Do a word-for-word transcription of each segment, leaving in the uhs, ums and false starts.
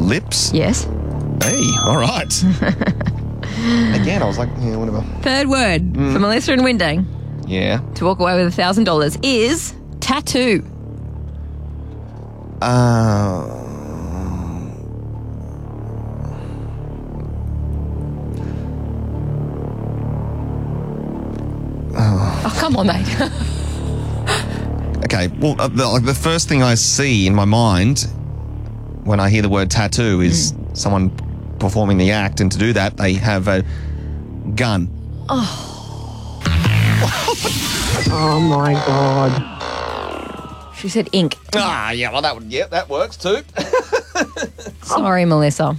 lips. Yes. Hey, all right. Again, I was like, yeah, whatever. Third word Mm. for Melissa and Windang Yeah. to walk away with one thousand dollars is tattoo. Uh, Oh, come on, mate. okay, well, uh, the, like the first thing I see in my mind when I hear the word tattoo is Mm. someone performing the act, and to do that, they have a gun. Oh, my God. She said ink. Ah, yeah, well, that would, yeah, that works too. Sorry, Melissa.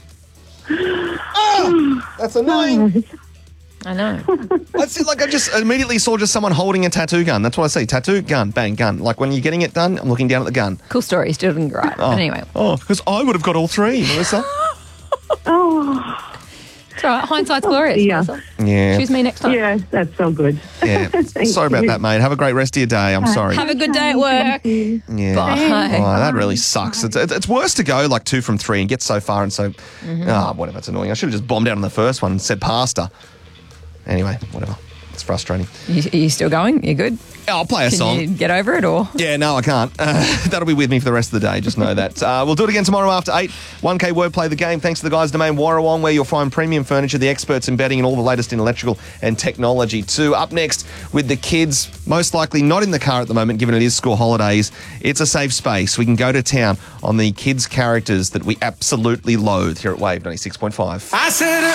Ah, that's annoying. I know. That's it, like I just immediately saw just someone holding a tattoo gun. That's what I see. Tattoo, gun, bang, gun. Like when you're getting it done, I'm looking down at the gun. Cool story. Still didn't right. Oh. But anyway. Oh, because I would have got all three, Melissa. Oh, It's all right. Hindsight's glorious. Yeah. Melissa. Yeah. Choose me next time. yeah, that's so good. Yeah. Thank Sorry about you. that, mate. Have a great rest of your day. I'm sorry. Have a good day at work. Yeah. Bye. Oh, that really sucks. It's, it's it's worse to go like two from three and get so far and so. Mm-hmm. Ah, whatever. It's annoying. I should have just bombed out on the first one and said pasta. Anyway, whatever. It's frustrating. You, are you still going? You good? I'll play a Can song. you get over it or? Yeah, no, I can't. Uh, that'll be with me for the rest of the day. Just know that. Uh, we'll do it again tomorrow after eight. one K Wordplay, the game. Thanks to the guys at Domain Warrawong, where you'll find premium furniture, the experts in bedding, and all the latest in electrical and technology too. Up next with the kids, most likely not in the car at the moment, given it is school holidays. It's a safe space. We can go to town on the kids' characters that we absolutely loathe here at Wave ninety-six point five. I said